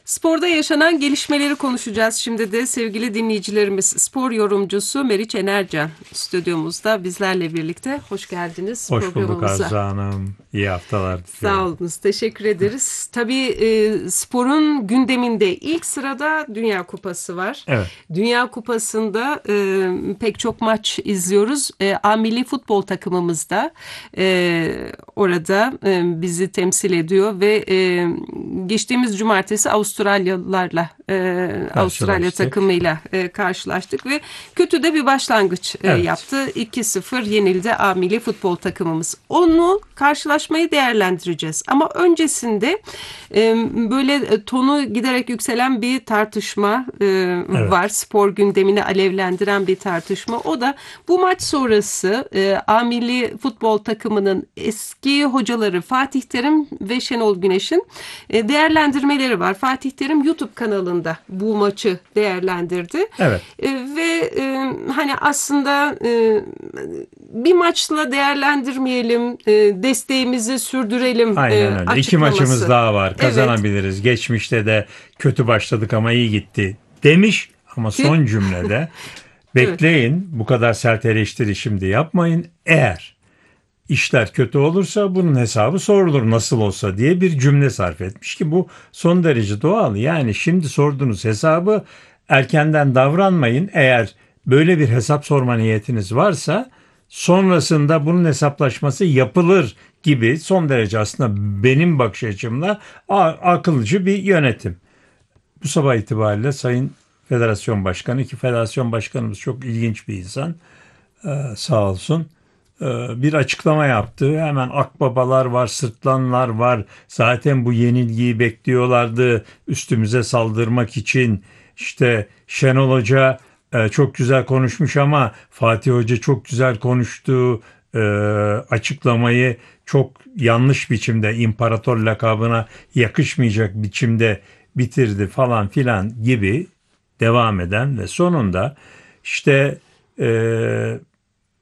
Sporda yaşanan gelişmeleri konuşacağız. Şimdi de sevgili dinleyicilerimiz, spor yorumcusu Meriç Enercan stüdyomuzda bizlerle birlikte. Hoş geldiniz Hoş bulduk programımıza. Arzu Hanım. İyi haftalar Sağ diliyorum. olunuz, teşekkür ederiz. Tabii sporun gündeminde ilk sırada Dünya Kupası var. Evet, Dünya Kupası'nda pek çok maç izliyoruz. A milli futbol takımımız da orada bizi temsil ediyor ve geçtiğimiz cumartesi Avustralyalılarla, Avustralya karşılaştık. takımıyla karşılaştık ve kötü de bir başlangıç Evet, yaptı. 2-0 yenildi A milli futbol takımımız. Onu karşılaşmayı değerlendireceğiz. Ama öncesinde böyle tonu giderek yükselen bir tartışma evet. var. Spor gündemini alevlendiren bir tartışma. O da bu maç sonrası A milli futbol takımının eski hocaları Fatih Terim ve Şenol Güneş'in değerlendirmeleri var. Fatih Terim YouTube kanalında bu maçı değerlendirdi. Evet. Ve hani aslında bir maçla değerlendirmeyelim, desteğimizi sürdürelim Aynen öyle. İki maçımız açıklaması. daha var. Evet. Kazanabiliriz. Geçmişte de kötü başladık ama iyi gitti demiş. Ama Ki, son cümlede evet. bekleyin, bu kadar sert eleştiri şimdi yapmayın. Eğer işler kötü olursa bunun hesabı sorulur nasıl olsa diye bir cümle sarf etmiş ki bu son derece doğal. Yani şimdi sorduğunuz hesabı erkenden davranmayın. Eğer böyle bir hesap sorma niyetiniz varsa sonrasında bunun hesaplaşması yapılır gibi son derece aslında benim bakış açımla akılcı bir yönetim. Bu sabah itibariyle Sayın Federasyon Başkanı ki Federasyon Başkanımız çok ilginç bir insan, sağ olsun, bir açıklama yaptı. Hemen akbabalar var, sırtlanlar var. Zaten bu yenilgiyi bekliyorlardı üstümüze saldırmak için. İşte Şenol Hoca çok güzel konuşmuş ama Fatih Hoca çok güzel konuştu. E, Açıklamayı çok yanlış biçimde, imparator lakabına yakışmayacak biçimde bitirdi falan filan gibi devam eden ve sonunda işte